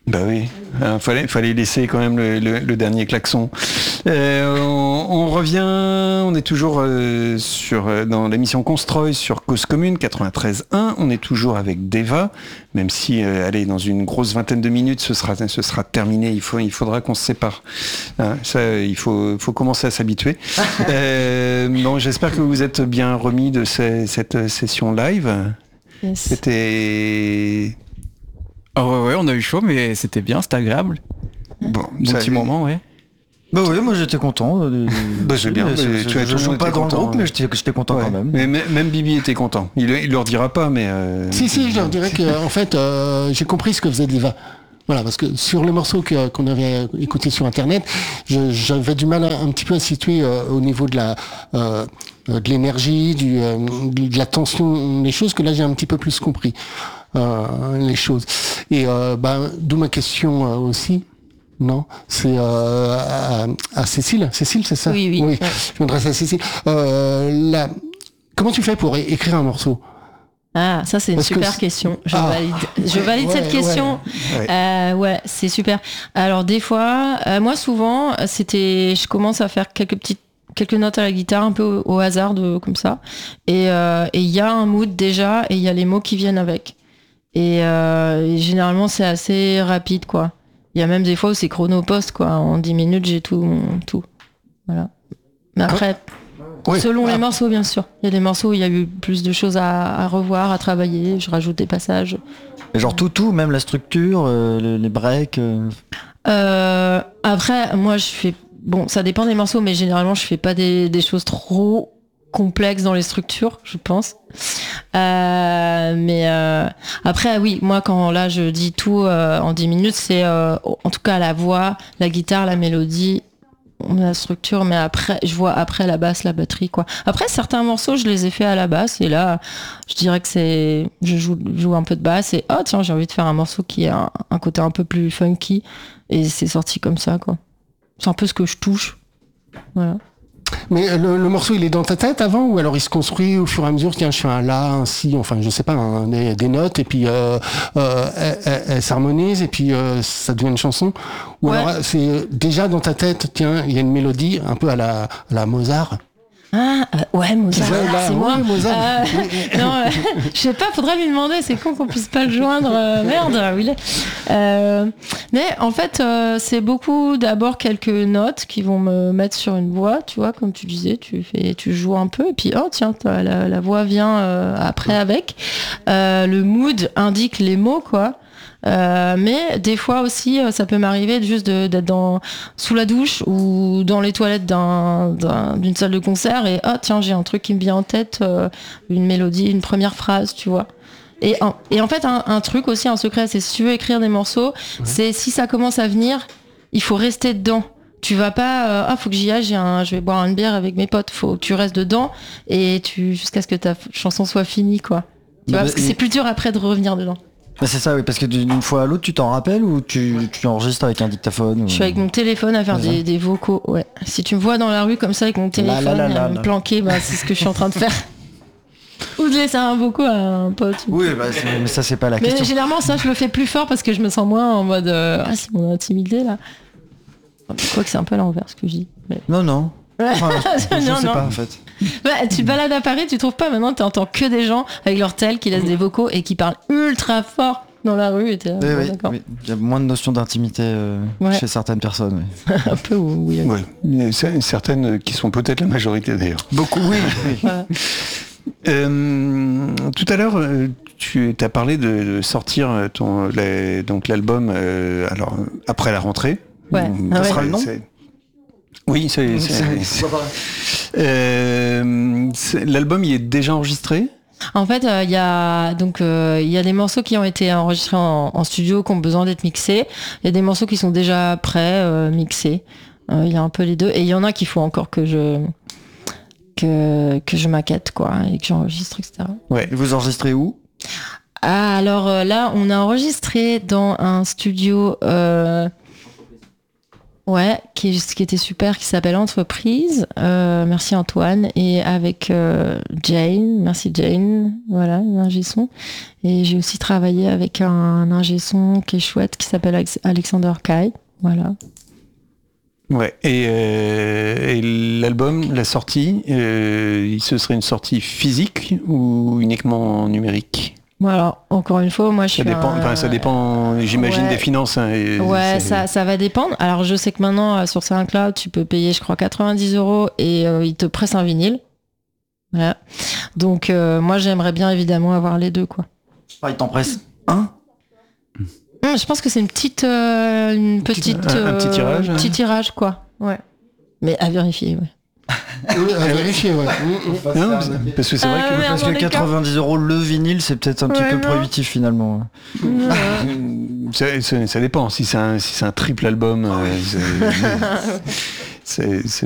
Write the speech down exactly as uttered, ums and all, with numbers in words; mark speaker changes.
Speaker 1: Bah oui, il fallait, fallait laisser quand même le, le, le dernier klaxon. Euh, on, on revient, on est toujours euh, sur, dans l'émission Constroy sur Cause Commune quatre-vingt-treize un. On est toujours avec Deva, même si, euh, allez, dans une grosse vingtaine de minutes, ce sera, ce sera terminé. Il, faut, il faudra qu'on se sépare. Hein, ça, il faut, faut commencer à s'habituer. euh, bon, j'espère que vous vous êtes bien remis de ces, cette session live.
Speaker 2: Yes.
Speaker 1: C'était...
Speaker 3: Oh ouais, ouais, on a eu chaud, mais c'était bien, c'était agréable.
Speaker 1: Bon,
Speaker 3: bon
Speaker 1: ça,
Speaker 3: petit moment, ouais.
Speaker 4: Bah oui, moi j'étais content. De, de...
Speaker 1: Bah c'est bien.
Speaker 4: Je, je, je, je joue pas dans content, le groupe, hein. Mais j'étais, j'étais content ouais. quand même.
Speaker 1: Mais même Bibi était content. Il, il leur dira pas, mais. Euh...
Speaker 5: Si si, je leur dirais que en fait, euh, j'ai compris ce que faisait Deva. Voilà, parce que sur les morceaux que, qu'on avait écoutés sur Internet, je, j'avais du mal à, un petit peu à situer euh, au niveau de la euh, de l'énergie, du, euh, de la tension, des choses que là j'ai un petit peu plus compris euh, les choses. Et euh, bah, d'où ma question euh, aussi. Non, c'est euh, à, à Cécile. Cécile, c'est ça ?
Speaker 2: Oui, oui.
Speaker 5: Oui.
Speaker 2: Ouais.
Speaker 5: Je m'adresse à Cécile. Euh, la... Comment tu fais pour é- écrire un morceau ?
Speaker 2: Ah, ça c'est une Parce super question. Je ah. valide, je valide ouais, cette question. Ouais, euh, ouais, c'est super. Alors des fois, euh, moi souvent, c'était, je commence à faire quelques petites, quelques notes à la guitare, un peu au, au hasard, de, comme ça. Et il euh, y a un mood déjà, et il y a les mots qui viennent avec. Et, euh, et généralement, c'est assez rapide, quoi. Il y a même des fois où c'est chronopost, quoi. En dix minutes, j'ai tout, tout. Voilà. Mais après, oui. selon ah. les morceaux, bien sûr. Il y a des morceaux où il y a eu plus de choses à, à revoir, à travailler. Je rajoute des passages.
Speaker 4: Et genre tout, tout, même la structure, euh, les, les breaks. Euh...
Speaker 2: Euh, après, moi, je fais. Bon, ça dépend des morceaux, mais généralement, je fais pas des, des choses trop complexes dans les structures, je pense. Euh, mais euh, après, oui, moi, quand là, je dis tout euh, en dix minutes, c'est euh, en tout cas la voix, la guitare, la mélodie, la structure, mais après, je vois après la basse, la batterie, quoi. Après, certains morceaux, je les ai fait à la basse, et là, je dirais que c'est, je joue, joue un peu de basse, et oh tiens, j'ai envie de faire un morceau qui a un, un côté un peu plus funky, et c'est sorti comme ça, quoi. C'est un peu ce que je touche, voilà.
Speaker 5: Mais le, le morceau, il est dans ta tête avant, ou alors il se construit au fur et à mesure, tiens, je fais un la, un si, enfin, je sais pas, un, des, des notes, et puis euh, euh, elle, elle, elle s'harmonise, et puis euh, ça devient une chanson. Ou ouais. alors c'est déjà dans ta tête, tiens, il y a une mélodie un peu à la, à la Mozart.
Speaker 2: Ah, euh, ouais, Mozart, ouais, là, c'est
Speaker 5: oui,
Speaker 2: moi.
Speaker 5: Mozart.
Speaker 2: Euh, non, euh, je sais pas, faudrait lui demander, c'est con qu'on puisse pas le joindre. Euh, merde, où il est. Euh, mais en fait, euh, c'est beaucoup d'abord quelques notes qui vont me mettre sur une voix, tu vois, comme tu disais, tu fais, tu joues un peu, et puis oh tiens, la, la voix vient euh, après avec. Euh, le mood indique les mots, quoi. Euh, mais des fois aussi, ça peut m'arriver juste de, d'être dans, sous la douche ou dans les toilettes d'un, d'un, d'une salle de concert et oh tiens, j'ai un truc qui me vient en tête, euh, une mélodie, une première phrase, tu vois. Et en, et en fait, un, un truc aussi, un secret, c'est si tu veux écrire des morceaux, ouais. c'est si ça commence à venir, il faut rester dedans. Tu vas pas, euh, ah, faut que j'y aille, j'ai un, je vais boire une bière avec mes potes. Faut que tu restes dedans et tu, jusqu'à ce que ta chanson soit finie, quoi. Tu vois, parce que c'est plus dur après de revenir dedans.
Speaker 4: Bah c'est ça, oui, parce que d'une fois à l'autre, tu t'en rappelles ou tu, tu enregistres avec un dictaphone ou...
Speaker 2: Je suis avec mon téléphone à faire des, des vocaux, ouais. Si tu me vois dans la rue comme ça avec mon téléphone, là, là, là, là, me planquer, bah, c'est ce que je suis en train de faire. Ou de laisser un vocaux à un pote.
Speaker 4: Oui, bah, mais ça, c'est pas la
Speaker 2: mais
Speaker 4: question.
Speaker 2: Mais généralement, ça, je le fais plus fort parce que je me sens moins en mode euh, ah, c'est mon intimidé, là. Je crois que c'est un peu à l'envers, ce que je dis. Mais...
Speaker 4: Non, non. Enfin, je, je
Speaker 2: non,
Speaker 4: sais
Speaker 2: non.
Speaker 4: pas, en fait.
Speaker 2: Ouais, tu te balades à Paris, tu trouves pas, maintenant, tu entends que des gens avec leur tel qui laissent des vocaux et qui parlent ultra fort dans la rue. Et t'es là,
Speaker 4: oui,
Speaker 2: bon,
Speaker 4: oui,
Speaker 2: d'accord.
Speaker 4: Oui. Il y a moins de notion d'intimité euh, ouais. chez certaines personnes. Oui.
Speaker 2: un peu, oui.
Speaker 1: oui. oui. Certaines qui sont peut-être la majorité, d'ailleurs.
Speaker 4: Beaucoup, oui. oui.
Speaker 2: Ouais.
Speaker 1: Euh, tout à l'heure, tu as parlé de sortir ton, les, donc l'album euh, alors, après la rentrée.
Speaker 2: Ouais.
Speaker 1: Ça
Speaker 2: ah
Speaker 1: sera
Speaker 2: ouais.
Speaker 1: le nom c'est... Oui, c'est... c'est... c'est... Euh, c'est... L'album, il est déjà enregistré ?
Speaker 2: En fait, il euh, y a donc il euh, y a des morceaux qui ont été enregistrés en, en studio, qui ont besoin d'être mixés. Il y a des morceaux qui sont déjà prêts, euh, mixés. Il euh, y a un peu les deux, et il y en a qu'il faut encore que je que que je maquette, quoi, et que j'enregistre, et cetera.
Speaker 4: Ouais. Vous enregistrez où ?
Speaker 2: Ah, alors euh, là, on a enregistré dans un studio. Euh, Ouais, qui, qui était super, qui s'appelle Entreprise. Euh, merci Antoine. Et avec euh, Jane, merci Jane, voilà, l'ingé son. Et j'ai aussi travaillé avec un, un ingé son qui est chouette, qui s'appelle Alex- Alexander Kai. Voilà.
Speaker 1: Ouais. Et, euh, et l'album, la sortie, euh, ce serait une sortie physique ou uniquement numérique?
Speaker 2: Voilà, encore une fois, moi je
Speaker 1: Ça
Speaker 2: suis
Speaker 1: dépend,
Speaker 2: un-
Speaker 1: enfin, ça dépend, j'imagine,
Speaker 2: Ouais.
Speaker 1: des finances. Hein, et
Speaker 2: Ouais,
Speaker 1: c'est-
Speaker 2: ça, ça va dépendre. Alors, je sais que maintenant, euh, sur SoundCloud, tu peux payer, je crois, quatre-vingt-dix euros et euh, ils te pressent un vinyle. Voilà. Donc, euh, moi, j'aimerais bien, évidemment, avoir les deux, quoi.
Speaker 4: Ah, il t'en presse un.
Speaker 2: Hum, je pense que c'est une petite... euh, une petite...
Speaker 1: un- un petit
Speaker 2: euh,
Speaker 1: tirage,
Speaker 2: Petit
Speaker 1: hein.
Speaker 2: tirage, quoi. Ouais. Mais à vérifier, ouais.
Speaker 5: Oui, à vérifier, ouais. Mm, mm.
Speaker 1: Non, parce que c'est vrai
Speaker 2: Ah,
Speaker 1: que
Speaker 2: merde.
Speaker 4: Parce
Speaker 2: dans
Speaker 4: que
Speaker 2: les cas.
Speaker 4: quatre-vingt-dix euros le vinyle, c'est peut-être un petit
Speaker 2: Ouais,
Speaker 4: peu
Speaker 2: non.
Speaker 4: prohibitif finalement.
Speaker 1: euh, ça, ça- ça dépend. Si c'est un, si c'est un triple album, euh, c'est- c'est- c'est